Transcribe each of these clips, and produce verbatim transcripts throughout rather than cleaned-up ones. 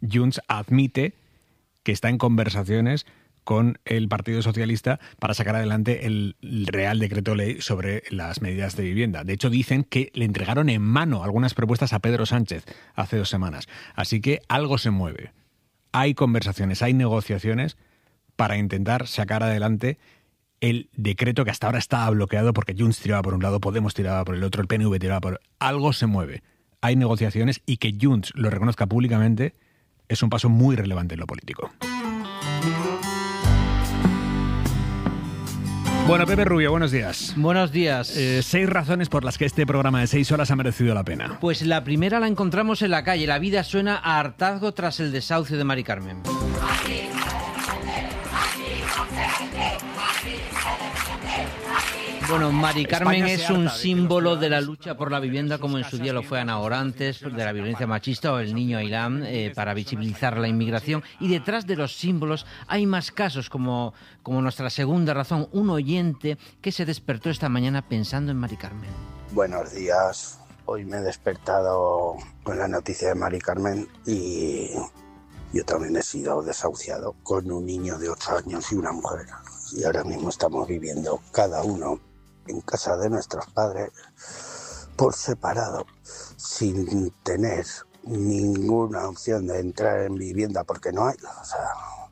Junts admite que está en conversaciones con el Partido Socialista para sacar adelante el Real Decreto Ley sobre las medidas de vivienda. De hecho, dicen que le entregaron en mano algunas propuestas a Pedro Sánchez hace dos semanas. Así que algo se mueve. Hay conversaciones, hay negociaciones para intentar sacar adelante el decreto que hasta ahora estaba bloqueado porque Junts tiraba por un lado, Podemos tiraba por el otro, el P N V tiraba por... Algo se mueve. Hay negociaciones y que Junts lo reconozca públicamente es un paso muy relevante en lo político. Bueno, Pepe Rubio, buenos días. Buenos días. Eh, seis razones por las que este programa de seis horas ha merecido la pena. Pues la primera la encontramos en la calle. La vida suena a hartazgo tras el desahucio de Mari Carmen. Bueno, Mari Carmen es un símbolo de la lucha por la vivienda, como en su día lo fue Ana Orantes, de la violencia machista, o el niño Ailán, eh, para visibilizar la inmigración. Y detrás de los símbolos hay más casos, como, como nuestra segunda razón, un oyente que se despertó esta mañana pensando en Mari Carmen. Buenos días. Hoy me he despertado con la noticia de Mari Carmen y yo también he sido desahuciado con un niño de ocho años y una mujer. Y ahora mismo estamos viviendo cada uno en casa de nuestros padres por separado, sin tener ninguna opción de entrar en vivienda porque no hay. O sea,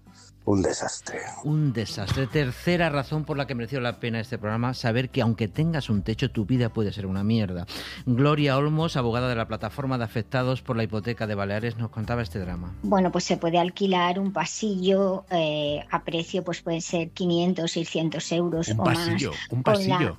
un desastre. Un desastre. Tercera razón por la que mereció la pena este programa, saber que aunque tengas un techo, tu vida puede ser una mierda. Gloria Olmos, abogada de la plataforma de afectados por la hipoteca de Baleares, nos contaba este drama. Bueno, pues se puede alquilar un pasillo eh, a precio, pues pueden ser quinientos, seiscientos euros un o pasillo, más. Un pasillo,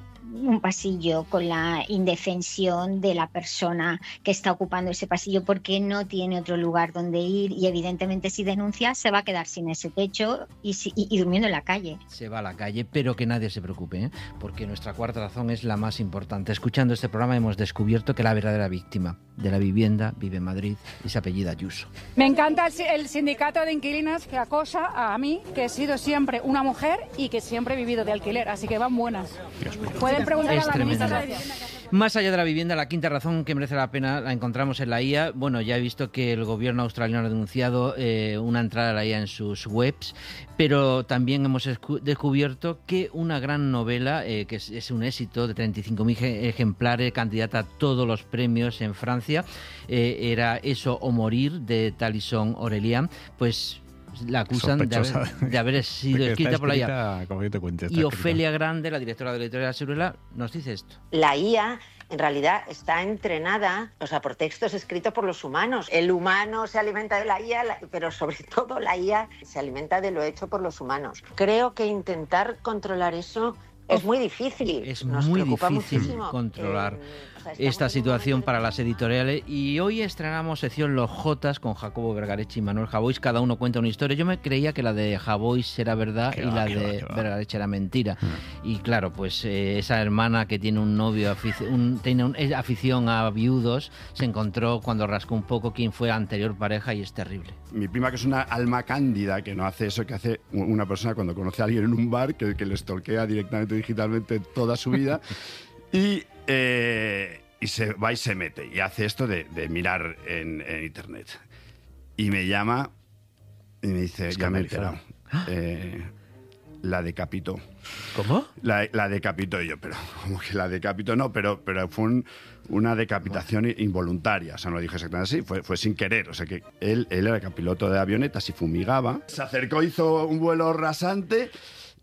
un pasillo con la indefensión de la persona que está ocupando ese pasillo porque no tiene otro lugar donde ir y evidentemente si denuncia se va a quedar sin ese techo y, y, y durmiendo en la calle. Se va a la calle, pero que nadie se preocupe, ¿eh? Porque nuestra cuarta razón es la más importante. Escuchando este programa hemos descubierto que la verdadera víctima de la vivienda vive en Madrid y se apellida Ayuso. Me encanta el, el sindicato de inquilinas que acosa a mí, que he sido siempre una mujer y que siempre he vivido de alquiler, así que van buenas. Pueden preguntar es a la tremendo. ministra. Más allá de la vivienda, la quinta razón que merece la pena la encontramos en la I A. Bueno, ya he visto que el gobierno australiano ha denunciado eh, una entrada a la I A en sus webs, pero también hemos descubierto que una gran novela, eh, que es, es un éxito de treinta y cinco mil ejemplares, candidata a todos los premios en Francia, eh, era Eso o morir, de Talison Aurelian, pues la acusan de haber, de haber sido escrita por la I A. Cuentes, y Ofelia escrita. Grande, la directora de la editorial Siruela, nos dice esto. La I A en realidad está entrenada, o sea, por textos escritos por los humanos. El humano se alimenta de la I A, pero sobre todo la I A se alimenta de lo hecho por los humanos. Creo que intentar controlar eso es muy difícil. Es Nos muy preocupa difícil muchísimo. controlar Eh, o sea, esta estamos en un situación momento para en- las editoriales, y hoy estrenamos sección Los Jotas con Jacobo Vergareche y Manuel Javois. Cada uno cuenta una historia. Yo me creía que la de Javois era verdad Qué y va, la qué de va, qué va. Vergareche era mentira. Mm. Y claro, pues eh, esa hermana que tiene un novio, afici- un, tiene un- es afición a viudos, se encontró cuando rascó un poco quién fue la anterior pareja y es terrible. Mi prima, que es una alma cándida, que no hace eso que hace una persona cuando conoce a alguien en un bar, que, que le stalkea directamente digitalmente toda su vida, y, eh, y se va y se mete, y hace esto de, de mirar en, en internet. Y me llama y me dice, ya me he enterado, eh, la decapitó. ¿Cómo? La, la decapitó. Y yo, pero ¿cómo que la decapitó? No, pero, pero fue un- una decapitación involuntaria. O sea, no lo dije exactamente así, fue, fue sin querer. O sea, que él, él era el piloto de avionetas y fumigaba. Se acercó, hizo un vuelo rasante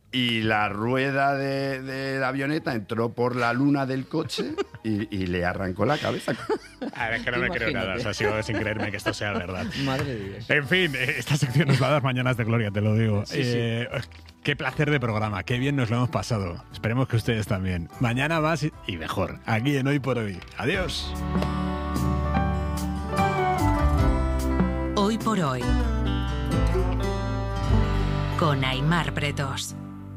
y la rueda de, de la avioneta entró por la luna del coche y, y le arrancó la cabeza. A ver, es que no me creo Imagínate. nada. O sea, sigo sin creerme que esto sea verdad. Madre de Dios. En fin, eh, esta sección nos va a dar mañanas de gloria, te lo digo. Sí, sí. Eh, Qué placer de programa, qué bien nos lo hemos pasado. Esperemos que ustedes también. Mañana más y- y mejor, aquí en Hoy por Hoy. Adiós. Hoy por hoy. Con Aimar Bretos.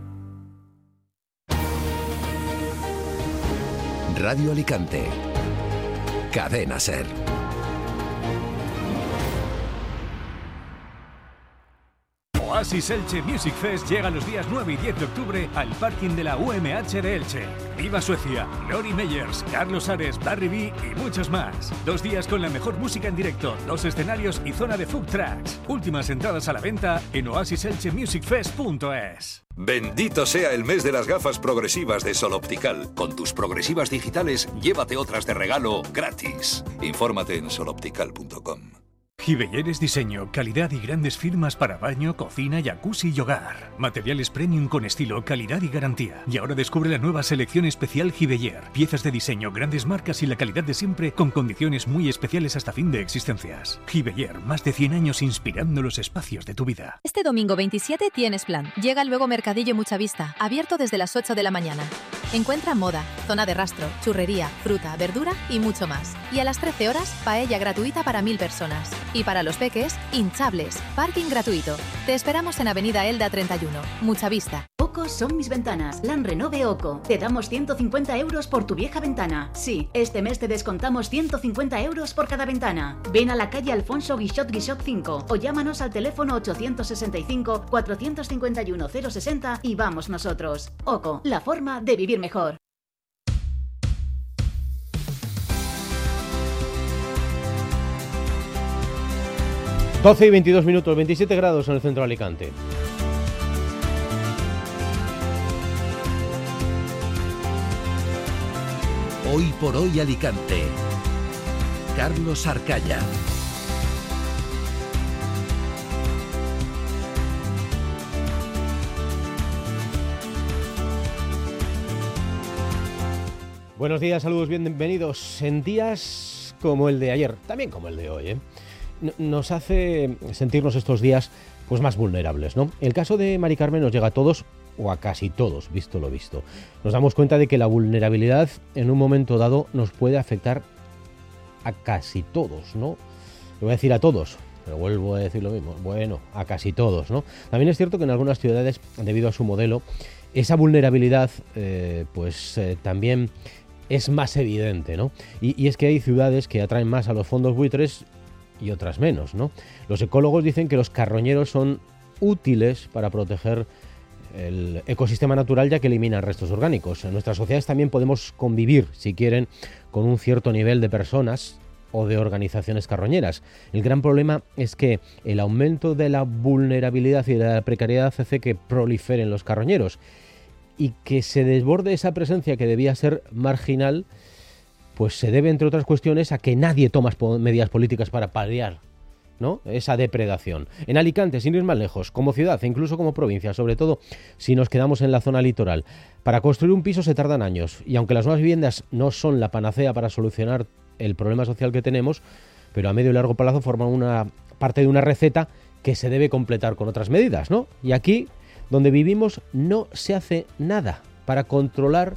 Radio Alicante. Cadena SER. Oasis Elche Music Fest llega los días nueve y diez de octubre al parking de la U M H de Elche. Viva Suecia, Lori Meyers, Carlos Ares, Barry B y muchos más. Dos días con la mejor música en directo, dos escenarios y zona de food trucks. Últimas entradas a la venta en oasis elche music fest punto es. Bendito sea el mes de las gafas progresivas de Sol Optical. Con tus progresivas digitales, llévate otras de regalo gratis. Infórmate en sol optical punto com. Gibeller diseño, calidad y grandes firmas para baño, cocina, jacuzzi y hogar. Materiales premium con estilo, calidad y garantía. Y ahora descubre la nueva selección especial Gibeller. Piezas de diseño, grandes marcas y la calidad de siempre con condiciones muy especiales hasta fin de existencias. Gibeller, más de cien años inspirando los espacios de tu vida. Este domingo veintisiete tienes plan. Llega el Luego Mercadillo Mucha Vista, abierto desde las ocho de la mañana. Encuentra moda, zona de rastro, churrería, fruta, verdura y mucho más. Y a las trece horas, paella gratuita para mil personas. Y para los peques, hinchables, parking gratuito. Te esperamos en Avenida Elda treinta y uno, Mucha Vista. Oco son mis ventanas. Lan Renove Oco. Te damos ciento cincuenta euros por tu vieja ventana. Sí, este mes te descontamos ciento cincuenta euros por cada ventana. Ven a la calle Alfonso Guixot Guixot cinco o llámanos al teléfono ochocientos sesenta y cinco, cuatrocientos cincuenta y uno, cero sesenta y vamos nosotros. Oco, la forma de vivir mejor. doce y veintidós minutos, veintisiete grados en el centro de Alicante. Hoy por hoy Alicante. Carlos Arcaya. Buenos días, saludos, bienvenidos. En días como el de ayer, también como el de hoy, ¿eh? nos hace sentirnos estos días pues más vulnerables, ¿no? El caso de Mari Carmen nos llega a todos, o a casi todos, visto lo visto. Nos damos cuenta de que la vulnerabilidad en un momento dado nos puede afectar a casi todos, ¿no? Le voy a decir a todos, pero vuelvo a decir lo mismo. Bueno, a casi todos, ¿no? También es cierto que en algunas ciudades, debido a su modelo, esa vulnerabilidad eh, pues eh, también es más evidente, ¿no? Y, y es que hay ciudades que atraen más a los fondos buitres y otras menos, ¿no? Los ecólogos dicen que los carroñeros son útiles para proteger el ecosistema natural, ya que eliminan restos orgánicos. En nuestras sociedades también podemos convivir, si quieren, con un cierto nivel de personas o de organizaciones carroñeras. El gran problema es que el aumento de la vulnerabilidad y de la precariedad hace que proliferen los carroñeros y que se desborde esa presencia que debía ser marginal, pues se debe, entre otras cuestiones, a que nadie toma medidas políticas para paliar, ¿no?, esa depredación. En Alicante, sin ir más lejos, como ciudad e incluso como provincia, sobre todo si nos quedamos en la zona litoral, para construir un piso se tardan años, y aunque las nuevas viviendas no son la panacea para solucionar el problema social que tenemos, pero a medio y largo plazo forman una parte de una receta que se debe completar con otras medidas, ¿no? Y aquí, donde vivimos, no se hace nada para controlar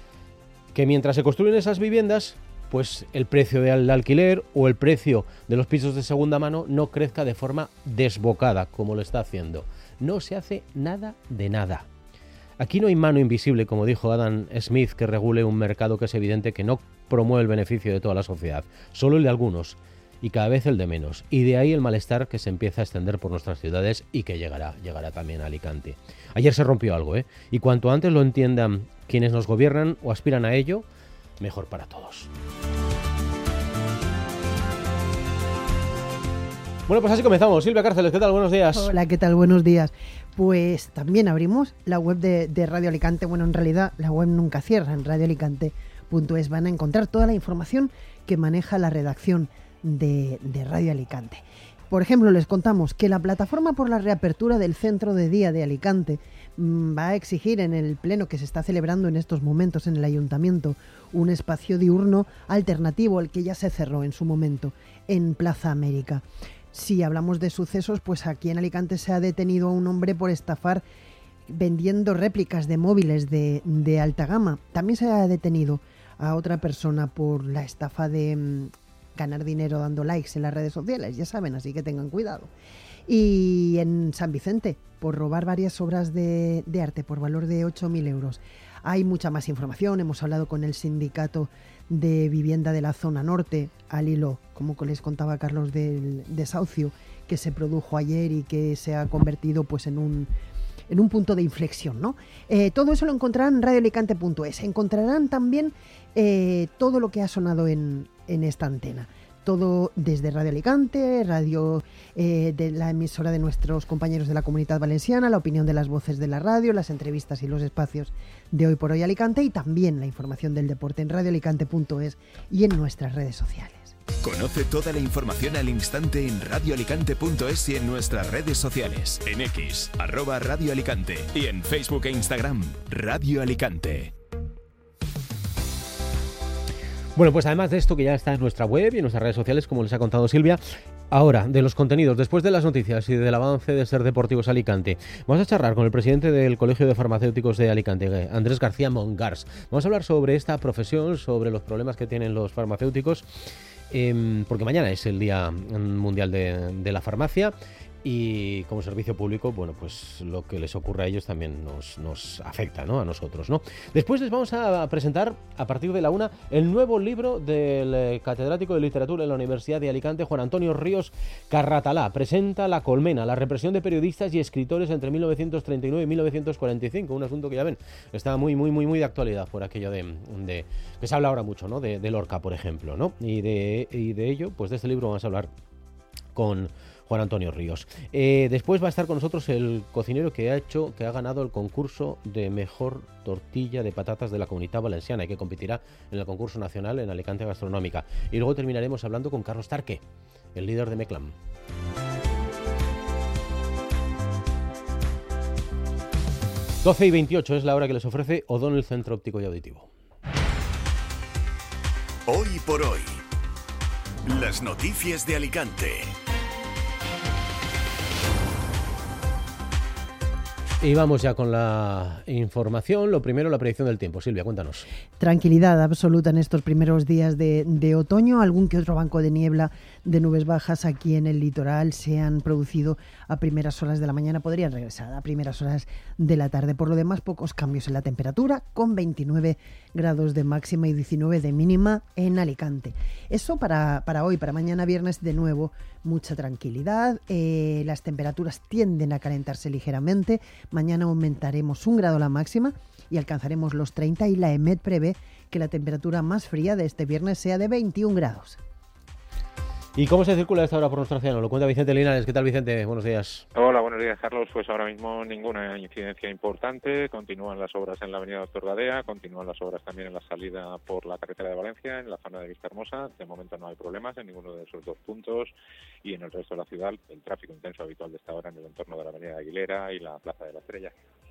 que mientras se construyen esas viviendas, pues el precio del alquiler o el precio de los pisos de segunda mano no crezca de forma desbocada, como lo está haciendo. No se hace nada de nada. Aquí no hay mano invisible, como dijo Adam Smith, que regule un mercado que es evidente que no promueve el beneficio de toda la sociedad, solo el de algunos, y cada vez el de menos. Y de ahí el malestar que se empieza a extender por nuestras ciudades y que llegará, llegará también a Alicante. Ayer se rompió algo, ¿eh? Y cuanto antes lo entiendan quienes nos gobiernan o aspiran a ello, mejor para todos. Bueno, pues así comenzamos. Silvia Cárceles, ¿qué tal? Buenos días. Hola, ¿qué tal? Buenos días. Pues también abrimos la web de, de Radio Alicante. Bueno, en realidad la web nunca cierra. En radio alicante punto es van a encontrar toda la información que maneja la redacción de, de Radio Alicante. Por ejemplo, les contamos que la plataforma por la reapertura del centro de día de Alicante mmm, va a exigir en el pleno que se está celebrando en estos momentos en el Ayuntamiento un espacio diurno alternativo al que ya se cerró en su momento en Plaza América. Si hablamos de sucesos, pues aquí en Alicante se ha detenido a un hombre por estafar vendiendo réplicas de móviles de, de alta gama. También se ha detenido a otra persona por la estafa de mmm, ganar dinero dando likes en las redes sociales, ya saben, así que tengan cuidado. Y en San Vicente, por robar varias obras de, de arte por valor de ocho mil euros. Hay mucha más información, hemos hablado con el sindicato de vivienda de la zona norte, al hilo, como les contaba Carlos, del desahucio que se produjo ayer y que se ha convertido pues en un en un punto de inflexión, ¿no? Eh, todo eso lo encontrarán en radio alicante punto es. Encontrarán también eh, todo lo que ha sonado en, en esta antena. Todo desde Radio Alicante, radio eh, de la emisora de nuestros compañeros de la Comunidad Valenciana, la opinión de las voces de la radio, las entrevistas y los espacios de Hoy por Hoy Alicante, y también la información del deporte en radio alicante punto es y en nuestras redes sociales. Conoce toda la información al instante en radio alicante punto es y en nuestras redes sociales, en X, arroba Radio Alicante, y en Facebook e Instagram, Radio Alicante. Bueno, pues además de esto que ya está en nuestra web y en nuestras redes sociales, como les ha contado Silvia, ahora, de los contenidos, después de las noticias y del avance de Ser Deportivos Alicante, vamos a charlar con el presidente del Colegio de Farmacéuticos de Alicante, Andrés García Mongars. Vamos a hablar sobre esta profesión, sobre los problemas que tienen los farmacéuticos, eh, porque mañana es el Día Mundial de, de la Farmacia. Y como servicio público, bueno, pues lo que les ocurre a ellos también nos, nos afecta, ¿no? A nosotros, ¿no? Después les vamos a presentar, a partir de la una, el nuevo libro del catedrático de literatura de la Universidad de Alicante, Juan Antonio Ríos Carratalá. Presenta La colmena, la represión de periodistas y escritores entre mil novecientos treinta y nueve y mil novecientos cuarenta y cinco. Un asunto que, ya ven, está muy, muy, muy, muy de actualidad por aquello de, de que se habla ahora mucho, ¿no? De, de Lorca, por ejemplo, ¿no? Y de, y de ello, pues de este libro vamos a hablar con Juan Antonio Ríos. Eh, después va a estar con nosotros el cocinero que ha hecho, que ha ganado el concurso de mejor tortilla de patatas de la Comunidad Valenciana y que competirá en el concurso nacional en Alicante Gastronómica. Y luego terminaremos hablando con Carlos Tarque, el líder de Meclam. doce y veintiocho es la hora que les ofrece O'Donnell Centro Óptico y Auditivo. Hoy por hoy, las noticias de Alicante. Y vamos ya con la información. Lo primero, la predicción del tiempo. Silvia, cuéntanos. Tranquilidad absoluta en estos primeros días de, de otoño. Algún que otro banco de niebla de nubes bajas aquí en el litoral se han producido a primeras horas de la mañana. Podrían regresar a primeras horas de la tarde. Por lo demás, pocos cambios en la temperatura, con veintinueve grados de máxima y diecinueve de mínima en Alicante. Eso para, para hoy. Para mañana viernes, de nuevo, mucha tranquilidad. Eh, las temperaturas tienden a calentarse ligeramente. Mañana aumentaremos un grado la máxima y alcanzaremos los treinta, y la EMET prevé que la temperatura más fría de este viernes sea de veintiún grados. ¿Y cómo se circula esta hora por nuestro océano? Lo cuenta Vicente Linares. ¿Qué tal, Vicente? Buenos días. Hola, buenos días, Carlos. Pues ahora mismo ninguna incidencia importante. Continúan las obras en la avenida Doctor Gadea, continúan las obras también en la salida por la carretera de Valencia, en la zona de Vista Hermosa. De momento no hay problemas en ninguno de esos dos puntos, y en el resto de la ciudad el tráfico intenso habitual de esta hora en el entorno de la avenida Aguilera y la Plaza de la Estrella.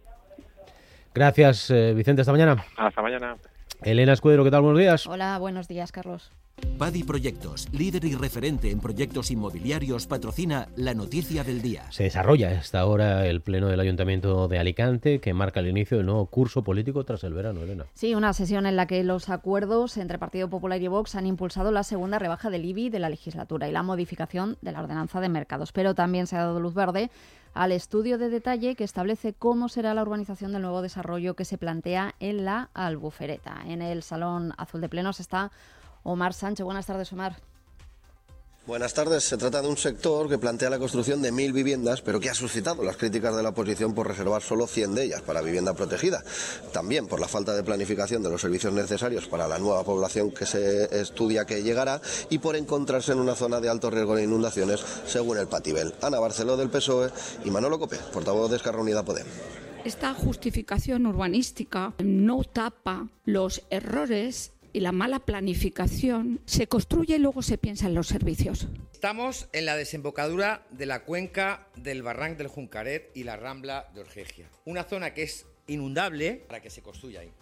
Gracias, eh, Vicente. Hasta mañana. Hasta mañana. Elena Escudero, ¿qué tal? Buenos días. Hola, buenos días, Carlos. Padi Proyectos, líder y referente en proyectos inmobiliarios, patrocina la noticia del día. Se desarrolla a esta hora el pleno del Ayuntamiento de Alicante, que marca el inicio del nuevo curso político tras el verano, Elena. Sí, una sesión en la que los acuerdos entre Partido Popular y Vox han impulsado la segunda rebaja del I B I de la legislatura y la modificación de la ordenanza de mercados. Pero también se ha dado luz verde al estudio de detalle que establece cómo será la urbanización del nuevo desarrollo que se plantea en la Albufereta. En el Salón Azul de Plenos está Omar Sánchez. Buenas tardes, Omar. Buenas tardes. Se trata de un sector que plantea la construcción de mil viviendas, pero que ha suscitado las críticas de la oposición por reservar solo cien de ellas para vivienda protegida. También por la falta de planificación de los servicios necesarios para la nueva población que se estudia que llegará, y por encontrarse en una zona de alto riesgo de inundaciones, según el Patibel. Ana Barceló, del P S O E, y Manolo Cope, portavoz de Esquerra Unida Podem. Esta justificación urbanística no tapa los errores y la mala planificación. Se construye y luego se piensa en los servicios. Estamos en la desembocadura de la cuenca del Barranc del Juncaret y la Rambla de Orgegia, una zona que es inundable para que se construya ahí.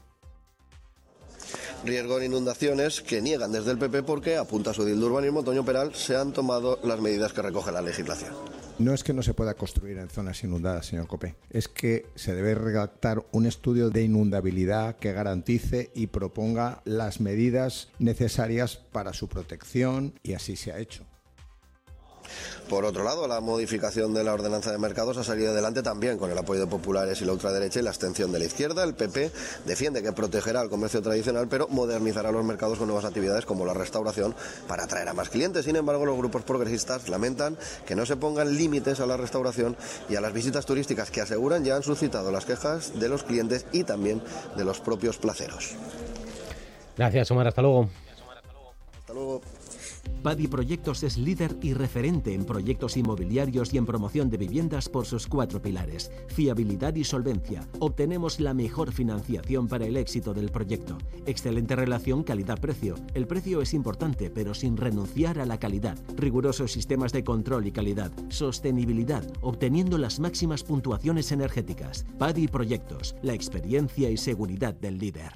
Riesgo de inundaciones que niegan desde el P P porque, apunta su edil de urbanismo, Toño Peral, se han tomado las medidas que recoge la legislación. No es que no se pueda construir en zonas inundadas, señor Copé, es que se debe redactar un estudio de inundabilidad que garantice y proponga las medidas necesarias para su protección, y así se ha hecho. Por otro lado, la modificación de la ordenanza de mercados ha salido adelante también con el apoyo de populares y la ultraderecha y la abstención de la izquierda. El P P defiende que protegerá al comercio tradicional, pero modernizará los mercados con nuevas actividades como la restauración para atraer a más clientes. Sin embargo, los grupos progresistas lamentan que no se pongan límites a la restauración y a las visitas turísticas, que aseguran ya han suscitado las quejas de los clientes y también de los propios placeros. Gracias, Omar. Hasta luego. Hasta luego. Padi Proyectos es líder y referente en proyectos inmobiliarios y en promoción de viviendas por sus cuatro pilares: fiabilidad y solvencia. Obtenemos la mejor financiación para el éxito del proyecto. Excelente relación calidad-precio. El precio es importante, pero sin renunciar a la calidad. Rigurosos sistemas de control y calidad. Sostenibilidad, obteniendo las máximas puntuaciones energéticas. Padi Proyectos, la experiencia y seguridad del líder.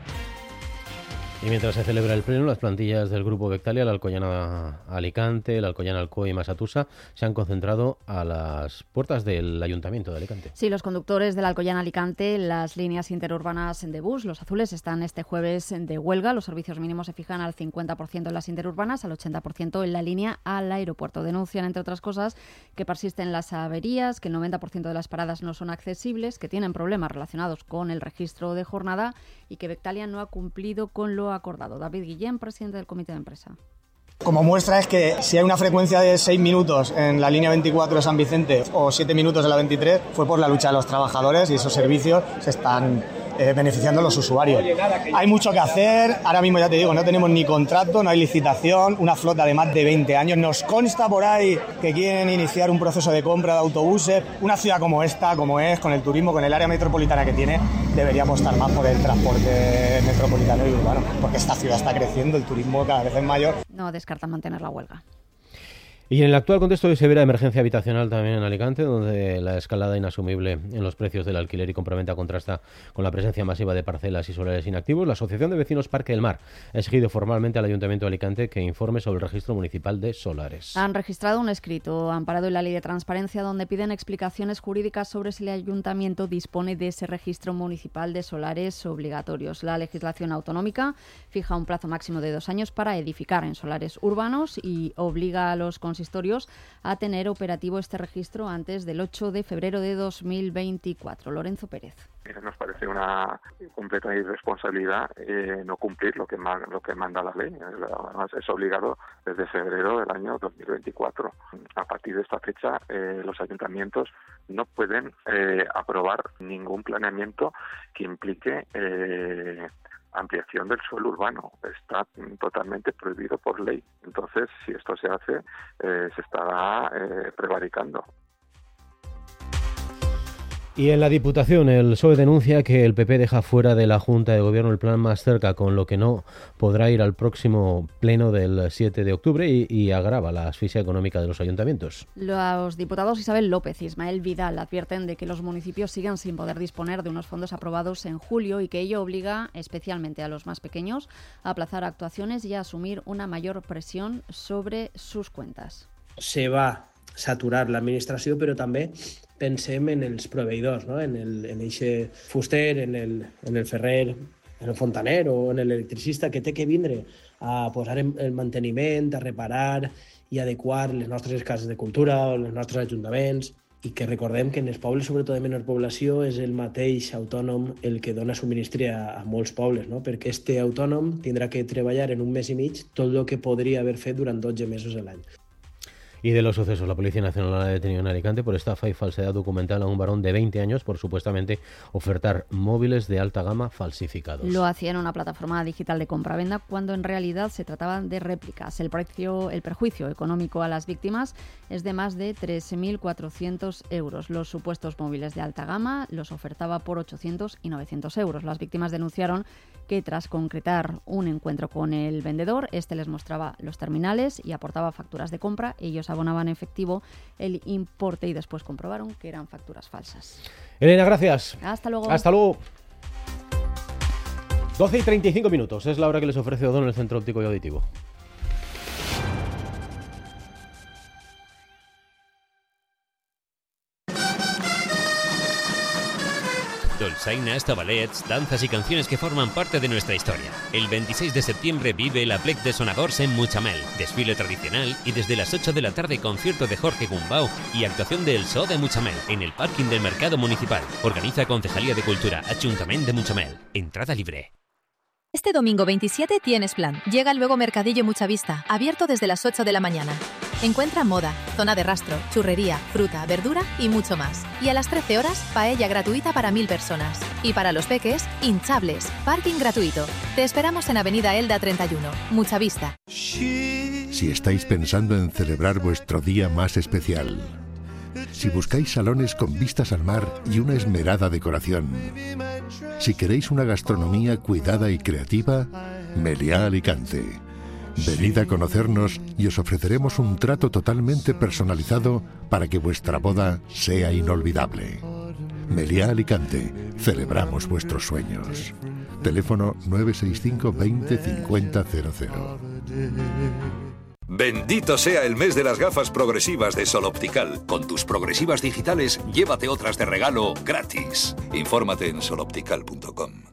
Y mientras se celebra el pleno, las plantillas del Grupo Vectalia, la Alcoyana Alicante, la Alcoyana Alcoy y Masatusa, se han concentrado a las puertas del Ayuntamiento de Alicante. Sí, los conductores de la Alcoyana Alicante, las líneas interurbanas de bus, los azules, están este jueves de huelga. Los servicios mínimos se fijan al cincuenta por ciento en las interurbanas, al ochenta por ciento en la línea al aeropuerto. Denuncian, entre otras cosas, que persisten las averías, que el noventa por ciento de las paradas no son accesibles, que tienen problemas relacionados con el registro de jornada y que Vectalia no ha cumplido con lo acordado. David Guillén, presidente del Comité de Empresa. Como muestra es que si hay una frecuencia de seis minutos en la línea veinticuatro de San Vicente o siete minutos en la veintitrés, fue por la lucha de los trabajadores y esos servicios se están eh, beneficiando a los usuarios. Hay mucho que hacer, ahora mismo ya te digo, no tenemos ni contrato, no hay licitación, una flota de más de veinte años. Nos consta por ahí que quieren iniciar un proceso de compra de autobuses. Una ciudad como esta, como es, con el turismo, con el área metropolitana que tiene, debería apostar más por el transporte metropolitano y urbano, porque esta ciudad está creciendo, el turismo cada vez es mayor. No descartan mantener la huelga. Y en el actual contexto de severa emergencia habitacional también en Alicante, donde la escalada inasumible en los precios del alquiler y compraventa contrasta con la presencia masiva de parcelas y solares inactivos, la Asociación de Vecinos Parque del Mar ha exigido formalmente al Ayuntamiento de Alicante que informe sobre el registro municipal de solares. Han registrado un escrito amparado en la Ley de Transparencia donde piden explicaciones jurídicas sobre si el Ayuntamiento dispone de ese registro municipal de solares obligatorios. La legislación autonómica fija un plazo máximo de dos años para edificar en solares urbanos y obliga a los consistorios a tener operativo este registro antes del ocho de febrero de dos mil veinticuatro. Lorenzo Pérez. Nos parece una completa irresponsabilidad eh, no cumplir lo que, ma- lo que manda la ley. Además, es obligado desde febrero del año dos mil veinticuatro. A partir de esta fecha, eh, los ayuntamientos no pueden eh, aprobar ningún planeamiento que implique eh, ampliación del suelo urbano. Está totalmente prohibido por ley. Entonces, si esto se hace, eh, se estará eh, prevaricando. Y en la Diputación, el P S O E denuncia que el P P deja fuera de la Junta de Gobierno el plan Más Cerca, con lo que no podrá ir al próximo pleno del siete de octubre y, y agrava la asfixia económica de los ayuntamientos. Los diputados Isabel López y Ismael Vidal advierten de que los municipios siguen sin poder disponer de unos fondos aprobados en julio y que ello obliga especialmente a los más pequeños a aplazar actuaciones y a asumir una mayor presión sobre sus cuentas. Se va saturar l'administració, però també pensem en els proveïdors, no? en el en eixe fuster, en el, en el ferrer, en el fontaner o en l'electricista que té que vindre a posar el manteniment, a reparar i adequar les nostres cases de cultura o els nostres ajuntaments, i que recordem que en els pobles, sobretot de menor població, és el mateix autònom el que dona subministri a, a molts pobles, no? Perquè este autònom tindrà que treballar en un mes i mig tot el que podria haver fet durant dotze mesos a l'any. Y de los sucesos, la Policía Nacional ha detenido en Alicante por estafa y falsedad documental a un varón de veinte años por supuestamente ofertar móviles de alta gama falsificados. Lo hacía en una plataforma digital de compraventa cuando en realidad se trataba de réplicas. El precio, el perjuicio económico a las víctimas es de más de trece mil cuatrocientos euros. Los supuestos móviles de alta gama los ofertaba por ochocientos y novecientos euros. Las víctimas denunciaron que tras concretar un encuentro con el vendedor, este les mostraba los terminales y aportaba facturas de compra. Ellos abonaban en efectivo el importe y después comprobaron que eran facturas falsas. Elena, gracias. Hasta luego. Hasta luego. doce y treinta y cinco minutos es la hora que les ofrece Odón en el Centro Óptico y Auditivo. dolçainas, tabalets, danzas y canciones que forman parte de nuestra historia. El veintiséis de septiembre vive la Plec de Sonadors en Muchamel, desfile tradicional y desde las ocho de la tarde concierto de Jorge Gumbau y actuación del Zoo de Muchamel en el parking del Mercado Municipal. Organiza Concejalía de Cultura, Ayuntamiento de Muchamel. Entrada libre. Este domingo veintisiete tienes plan. Llega el Luego Mercadillo Muchavista, abierto desde las ocho de la mañana. Encuentra moda, zona de rastro, churrería, fruta, verdura y mucho más. Y a las trece horas, paella gratuita para mil personas. Y para los peques, hinchables, parking gratuito. Te esperamos en Avenida Elda treinta y uno, Muchavista. Si estáis pensando en celebrar vuestro día más especial, si buscáis salones con vistas al mar y una esmerada decoración, si queréis una gastronomía cuidada y creativa, Meliá Alicante. Venid a conocernos y os ofreceremos un trato totalmente personalizado para que vuestra boda sea inolvidable. Meliá Alicante, celebramos vuestros sueños. Teléfono nueve seis cinco veinte cincuenta cero cero. Bendito sea el mes de las gafas progresivas de Sol Optical. Con tus progresivas digitales, llévate otras de regalo gratis. Infórmate en sol optical punto com.